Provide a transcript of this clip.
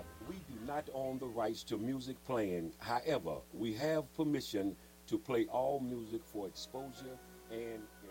We do not own the rights to music playing. However, we have permission to play all music for exposure and